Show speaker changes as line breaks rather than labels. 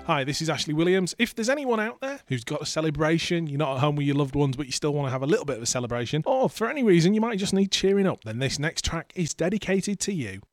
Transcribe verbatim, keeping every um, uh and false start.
Hi, this is Ashley Williams. If there's anyone out there who's got a celebration, you're not at home with your loved ones, but you still want to have a little bit of a celebration, or for any reason you might just need cheering up, then this next track is dedicated to you.